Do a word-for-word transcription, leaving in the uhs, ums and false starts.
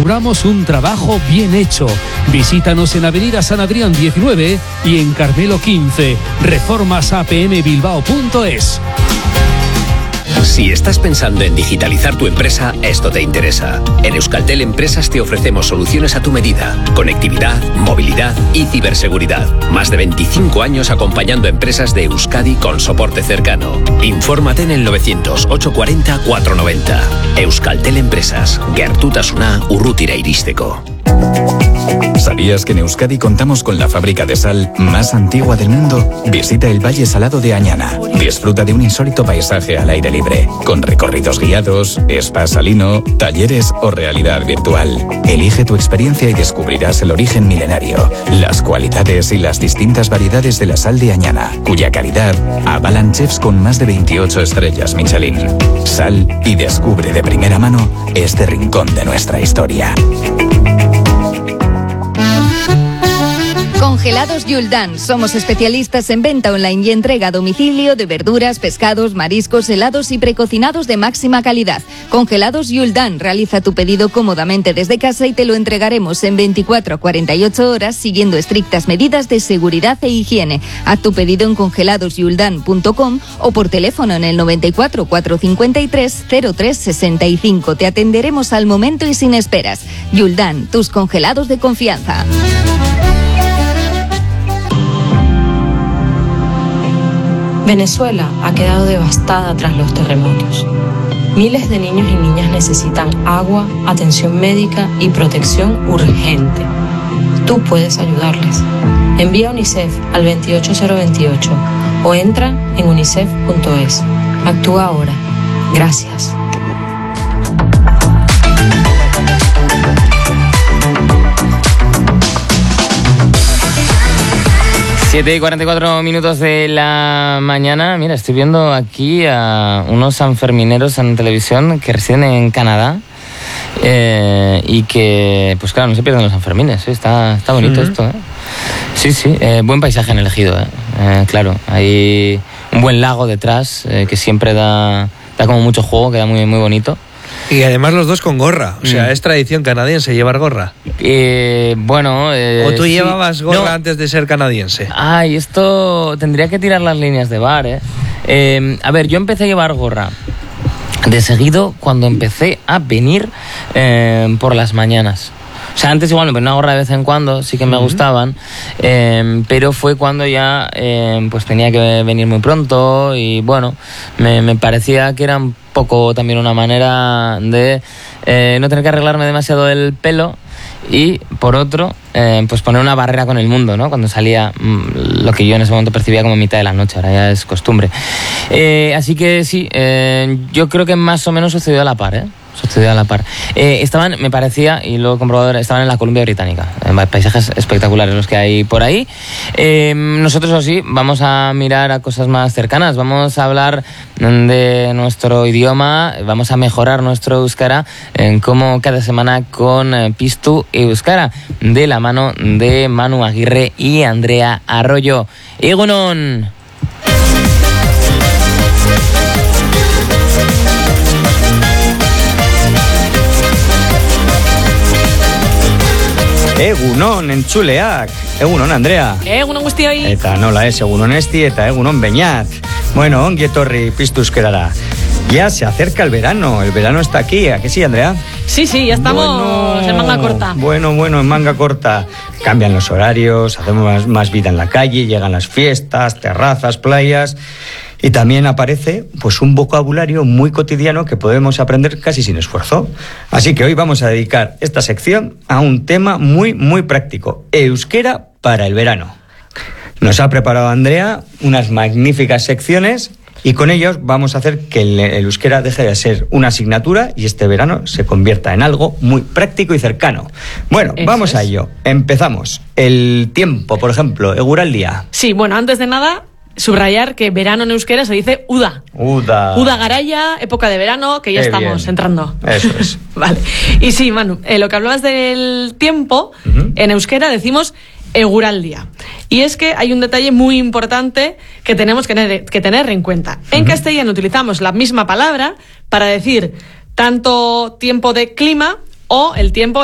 aseguramos un trabajo bien hecho. Visítanos en Avenida San Adrián diecinueve y en Carmelo quince. reformas a p m bilbao punto es. Si estás pensando en digitalizar tu empresa, esto te interesa. En Euskaltel Empresas te ofrecemos soluciones a tu medida. Conectividad, movilidad y ciberseguridad. Más de veinticinco años acompañando a empresas de Euskadi con soporte cercano. Infórmate en el novecientos, ochocientos cuarenta, cuatrocientos noventa. Euskaltel Empresas. Gertutasuna urrutira iristeko. ¿Sabías que en Euskadi contamos con la fábrica de sal más antigua del mundo? Visita el Valle Salado de Añana. Disfruta de un insólito paisaje al aire libre, con recorridos guiados, spa salino, talleres o realidad virtual. Elige tu experiencia y descubrirás el origen milenario, las cualidades y las distintas variedades de la sal de Añana, cuya calidad avalan chefs con más de veintiocho estrellas Michelin. Sal y descubre de primera mano este rincón de nuestra historia. Congelados Yuldan. Somos especialistas en venta online y entrega a domicilio de verduras, pescados, mariscos, helados y precocinados de máxima calidad. Congelados Yuldan. Realiza tu pedido cómodamente desde casa y te lo entregaremos en veinticuatro a cuarenta y ocho horas siguiendo estrictas medidas de seguridad e higiene. Haz tu pedido en congelados yuldan punto com o por teléfono en el noventa y cuatro, cuatrocientos cincuenta y tres, cero tres sesenta y cinco. Te atenderemos al momento y sin esperas. Yuldan, tus congelados de confianza. Venezuela ha quedado devastada tras los terremotos. Miles de niños y niñas necesitan agua, atención médica y protección urgente. Tú puedes ayudarles. Envía UNICEF al veintiocho cero veintiocho o entra en unicef punto es. Actúa ahora. Gracias. siete y cuarenta y cuatro minutos de la mañana. Mira, estoy viendo aquí a unos sanfermineros en televisión que residen en Canadá eh, y que, pues claro, no se pierden los sanfermines. ¿eh? Está, está bonito uh-huh. esto. ¿eh? Sí, sí, eh, buen paisaje han elegido. ¿eh? Eh, claro, hay un buen lago detrás eh, que siempre da, da como mucho juego, queda muy, muy bonito. Y además los dos con gorra, o sea, mm. es tradición canadiense llevar gorra. Eh, bueno... Eh, ¿O tú sí. llevabas gorra no. antes de ser canadiense? Ay, esto tendría que tirar las líneas de bar, ¿eh? eh a ver, yo empecé a llevar gorra de seguido cuando empecé a venir eh, por las mañanas. O sea, antes igual me ponía una gorra de vez en cuando, sí que me uh-huh. gustaban, eh, pero fue cuando ya eh, pues tenía que venir muy pronto y bueno, me, me parecía que era un poco también una manera de eh, no tener que arreglarme demasiado el pelo y por otro, eh, pues poner una barrera con el mundo, ¿no? Cuando salía mmm, lo que yo en ese momento percibía como mitad de la noche, ahora ya es costumbre. Eh, así que sí, eh, yo creo que más o menos sucedió a la par, ¿eh? Sucedió a la par. Eh, estaban, me parecía, y lo he comprobado, estaban en la Columbia Británica. Eh, paisajes espectaculares los que hay por ahí. Eh, nosotros, o sí, vamos a mirar a cosas más cercanas. Vamos a hablar de nuestro idioma, vamos a mejorar nuestro euskara, eh, como cada semana con eh, Piztu Euskara, de la mano de Manu Aguirre y Andrea Arroyo. Egunon. Egunon entzuleak, egunon Andrea. Egunon guztioi. Eta nola ez, egunon esti eta egunon beñat. Bueno, ongi etorri Piztu Euskarara. Ya se acerca el verano, el verano está aquí, ¿a que sí, Andrea? Sí, sí, ya estamos bueno, en manga corta. Bueno, bueno, en manga corta. Cambian los horarios, hacemos más, más vida en la calle, llegan las fiestas, terrazas, playas... Y también aparece pues un vocabulario muy cotidiano que podemos aprender casi sin esfuerzo. Así que hoy vamos a dedicar esta sección a un tema muy, muy práctico. Euskera para el verano. Nos ha preparado Andrea unas magníficas secciones y con ellos vamos a hacer que el, el euskera deje de ser una asignatura y este verano se convierta en algo muy práctico y cercano. Bueno, Eso vamos es. a ello. Empezamos. El tiempo, por ejemplo, Eguraldia. Sí, bueno, antes de nada... subrayar que verano en euskera se dice uda. Uda. Uda garaya, época de verano, que ya Qué estamos bien. entrando. Eso es. Vale. Y sí, Manu, eh, lo que hablabas del tiempo, uh-huh. en euskera decimos eguraldia. Y es que hay un detalle muy importante que tenemos que tener, que tener en cuenta. En uh-huh. castellano utilizamos la misma palabra para decir tanto tiempo de clima o el tiempo